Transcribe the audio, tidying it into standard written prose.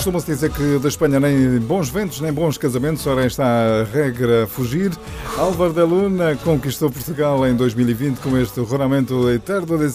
Costuma-se dizer que da Espanha nem bons ventos, nem bons casamentos, ora está a regra a fugir. Álvaro de Luna conquistou Portugal em 2020 com este Juramento Eterno de